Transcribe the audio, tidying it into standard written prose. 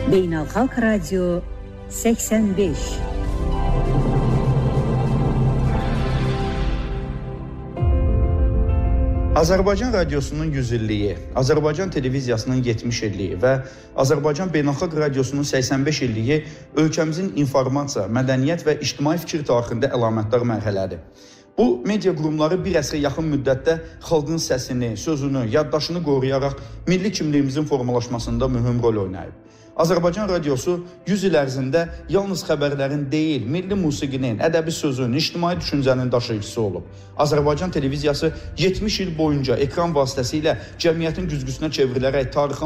Beynəlxalq Radio 85. Azərbaycan radiosunun 100 illiyi, Azərbaycan televiziyasının 70 illiyi və Azərbaycan beynəlxalq radiosunun 85 illiyi ölkəmizin informasiya, mədəniyyət və ictimai fikir tarixində əlamətdar mərhələdir. Bu, media qurumları bir əsrə yaxın müddətdə xalqın səsini, sözünü, yaddaşını qoruyaraq milli kimliyimizin formalaşmasında mühüm rol oynayıb. Azərbaycan radiosu 100 il ərzində yalnız xəbərlərin deyil, milli musiqinin, ədəbi sözün, ictimai düşüncənin daşıyıcısı olub. Azərbaycan televiziyası 70 il boyunca ekran vasitəsilə cəmiyyətin güzgüsünə çevrilərək tarixi